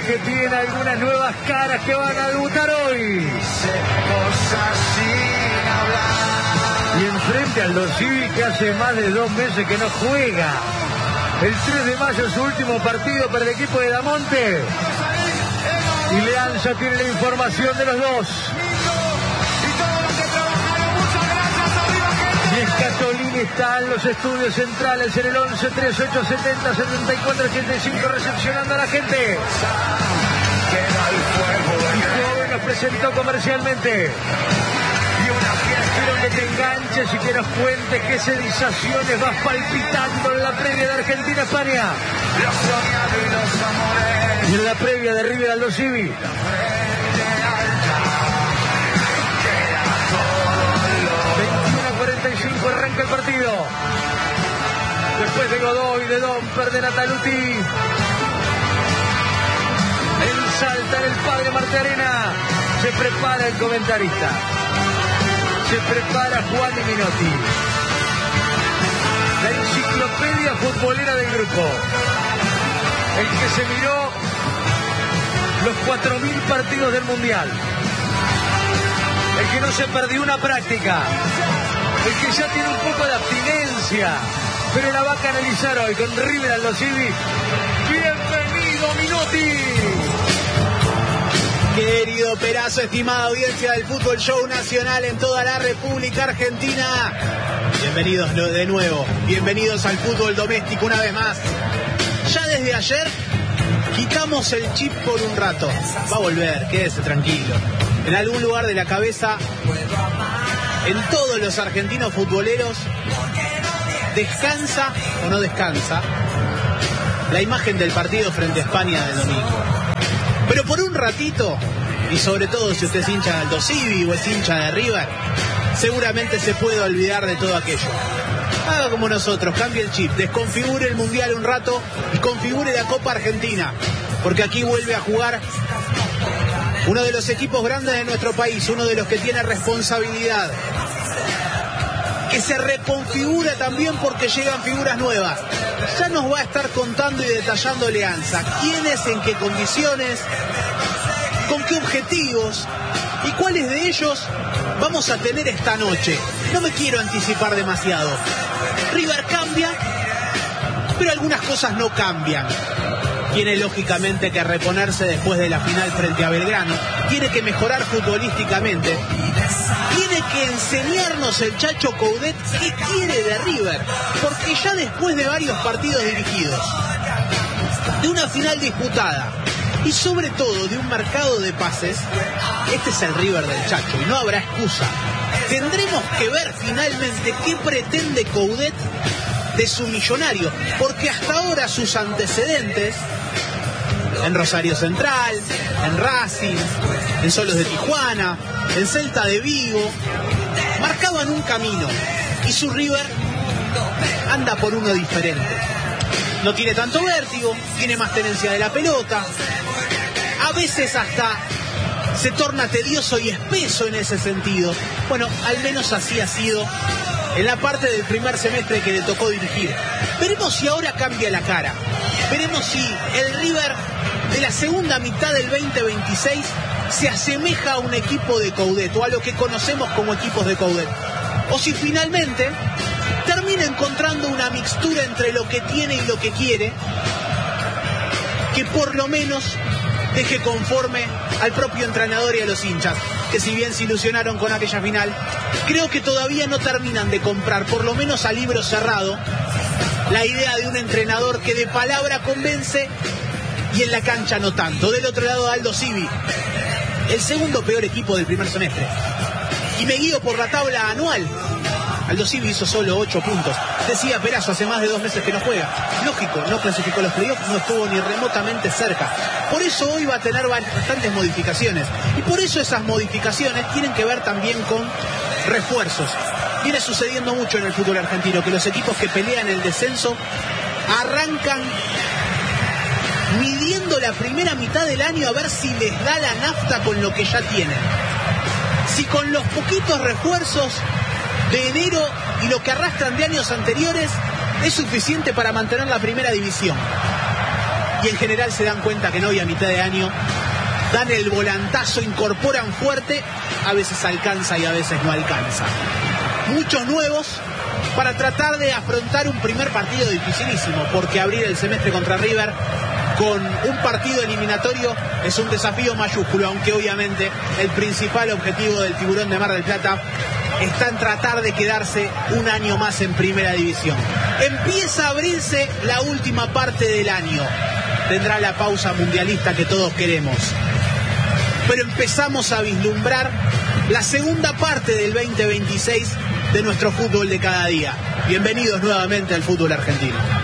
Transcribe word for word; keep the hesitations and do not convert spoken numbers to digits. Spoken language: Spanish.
que tiene algunas nuevas caras que van a debutar hoy. Y enfrente al Aldo Civi, que hace más de dos meses que no juega. El tres de mayo su último partido para el equipo de Damonte. Y Leanza tiene la información de los dos. Y Escatolini está en los estudios centrales en el once treinta y ocho setenta setenta y cuatro ochenta y cinco recepcionando a la gente. Y hoy nos presentó comercialmente. Quiero que te enganches y que nos cuentes qué sensaciones vas palpitando en la previa de Argentina-España. Y en la previa de River Aldo Civi. cuarenta y cinco arranca el partido. Después de Godoy, de Domper, de Nataluti. En Salta, en el padre Martarena. Se prepara el comentarista. Se prepara Juan y Minotti. La enciclopedia futbolera del grupo. El que se miró los cuatro mil partidos del Mundial. El que no se perdió una práctica. El que ya tiene un poco de abstinencia, pero la va a canalizar hoy con River Aldo Civi. ¡Bienvenido, Minotti! Querido Perazo, estimada audiencia del Fútbol Show Nacional en toda la República Argentina. Bienvenidos de nuevo, bienvenidos al fútbol doméstico una vez más. Ya desde ayer quitamos el chip por un rato. Va a volver, quédese tranquilo. En algún lugar de la cabeza, en todos los argentinos futboleros, descansa o no descansa la imagen del partido frente a España del domingo. Pero por un ratito, y sobre todo si usted es hincha de Aldo Civi o es hincha de River, seguramente se puede olvidar de todo aquello. Haga como nosotros, cambie el chip, desconfigure el Mundial un rato y configure la Copa Argentina, porque aquí vuelve a jugar uno de los equipos grandes de nuestro país, uno de los que tiene responsabilidad, que se reconfigura también porque llegan figuras nuevas. Ya nos va a estar contando y detallando Leanza, quiénes, en qué condiciones, con qué objetivos y cuáles de ellos vamos a tener esta noche. No me quiero anticipar demasiado. River cambia, pero algunas cosas no cambian. Tiene lógicamente que reponerse después de la final frente a Belgrano. Tiene que mejorar futbolísticamente. Tiene que enseñarnos el Chacho Coudet qué quiere de River. Porque ya después de varios partidos dirigidos, de una final disputada y sobre todo de un mercado de pases, este es el River del Chacho y no habrá excusa. Tendremos que ver finalmente qué pretende Coudet de su millonario, porque hasta ahora sus antecedentes en Rosario Central, en Racing, en Solos de Tijuana, en Celta de Vigo, marcaban un camino y su River anda por uno diferente. No tiene tanto vértigo, tiene más tenencia de la pelota, a veces hasta se torna tedioso y espeso en ese sentido. Bueno, al menos así ha sido en la parte del primer semestre que le tocó dirigir. Veremos si ahora cambia la cara. Veremos si el River de la segunda mitad del veinte veintiséis se asemeja a un equipo de Coudet o a lo que conocemos como equipos de Coudet. O si finalmente termina encontrando una mixtura entre lo que tiene y lo que quiere, que por lo menos deje conforme al propio entrenador y a los hinchas, que si bien se ilusionaron con aquella final, creo que todavía no terminan de comprar, por lo menos a libro cerrado, la idea de un entrenador que de palabra convence y en la cancha no tanto. Del otro lado, Aldo Civi, el segundo peor equipo del primer semestre. Y me guío por la tabla anual. Aldo Civi hizo solo ocho puntos. Decía Perazo, hace más de dos meses que no juega. Lógico, no clasificó los playoffs, no estuvo ni remotamente cerca. Por eso hoy va a tener bastantes modificaciones. Y por eso esas modificaciones tienen que ver también con refuerzos. Viene sucediendo mucho en el fútbol argentino, que los equipos que pelean el descenso arrancan midiendo la primera mitad del año a ver si les da la nafta con lo que ya tienen. Si con los poquitos refuerzos de enero y lo que arrastran de años anteriores es suficiente para mantener la primera división. y en general se dan cuenta que no, y a mitad de año dan el volantazo, incorporan fuerte, a veces alcanza y a veces no alcanza. Muchos nuevos para tratar de afrontar un primer partido dificilísimo, porque abrir el semestre contra River con un partido eliminatorio es un desafío mayúsculo, aunque obviamente el principal objetivo del Tiburón de Mar del Plata está en tratar de quedarse un año más en primera división. Empieza a abrirse la última parte del año. Tendrá la pausa mundialista que todos queremos. Pero empezamos a vislumbrar la segunda parte del veinte veintiséis de nuestro fútbol de cada día. Bienvenidos nuevamente al fútbol argentino.